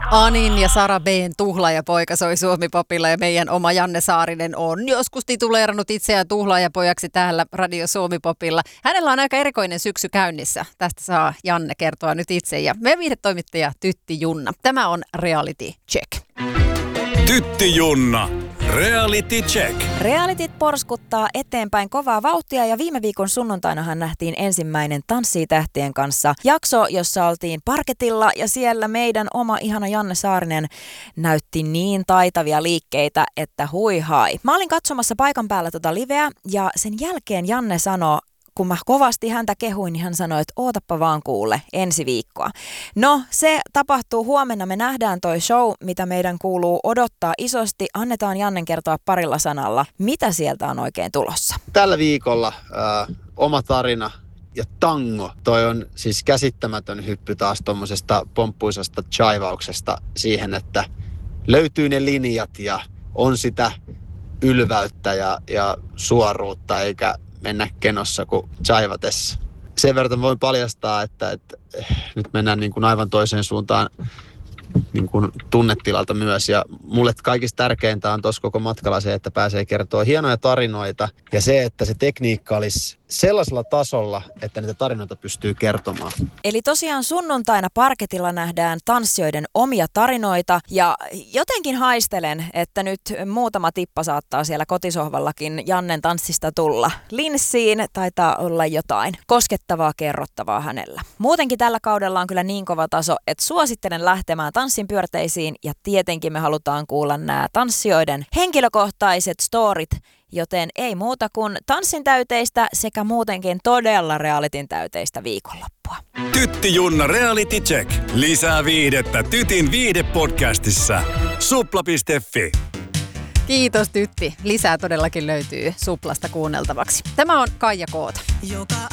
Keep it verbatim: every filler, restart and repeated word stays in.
Anin ja Sara B:n tuhlaajapoika soi Suomi-popilla ja meidän oma Janne Saarinen on joskus tituleerannut itseään tuhlaajapojaksi täällä Radio Suomi-popilla. Hänellä on aika erikoinen syksy käynnissä. Tästä saa Janne kertoa nyt itse ja meidän viihdetoimittaja Tytti Junna. Tämä on Reality Check. Tytti Junna. Reality Check. Realityt porskuttaa eteenpäin kovaa vauhtia ja viime viikon sunnuntainahan nähtiin ensimmäinen Tanssii tähtien kanssa jakso, jossa oltiin parketilla ja siellä meidän oma ihana Janne Saarinen näytti niin taitavia liikkeitä, että hui hai. Mä olin katsomassa paikan päällä tota liveä ja sen jälkeen Janne sanoi, kun mä kovasti häntä kehuin, niin hän sanoi, että ootappa vaan kuule ensi viikkoa. No, se tapahtuu huomenna. Me nähdään toi show, mitä meidän kuuluu odottaa isosti. Annetaan Jannen kertoa parilla sanalla, mitä sieltä on oikein tulossa. Tällä viikolla äh, oma tarina ja tango. Toi on siis käsittämätön hyppy taas tuommoisesta pomppuisesta chaivauksesta siihen, että löytyy ne linjat ja on sitä ylväyttä ja, ja suoruutta, eikä mennä kenossa kuin chaivatessa. Sen verran voin paljastaa, että, että nyt mennään niin kuin aivan toiseen suuntaan niin kuin tunnetilalta myös. Ja mulle kaikista tärkeintä on tuossa koko matkalla se, että pääsee kertoa hienoja tarinoita. Ja se, että se tekniikka olisi sellaisella tasolla, että niitä tarinoita pystyy kertomaan. Eli tosiaan sunnuntaina parketilla nähdään tanssijoiden omia tarinoita. Ja jotenkin haistelen, että nyt muutama tippa saattaa siellä kotisohvallakin Jannen tanssista tulla. Linssiin taitaa olla jotain koskettavaa kerrottavaa hänellä. Muutenkin tällä kaudella on kyllä niin kova taso, että suosittelen lähtemään tanssin pyörteisiin. Ja tietenkin me halutaan kuulla nämä tanssijoiden henkilökohtaiset storit. Joten ei muuta kuin tanssin täyteistä sekä muutenkin todella realityn täyteistä viikonloppua. Tytti Junna Reality Check. Lisää viihdettä Tytin viihdepodcastissa. supla piste fi. Kiitos Tytti. Lisää todellakin löytyy Suplasta kuunneltavaksi. Tämä on Kaija Koota.